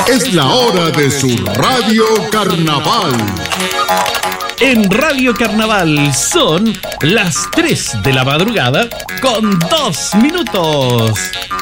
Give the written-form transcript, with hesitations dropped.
Es la hora de su Radio Carnaval. En Radio Carnaval son las 3 de la madrugada con 2 minutos.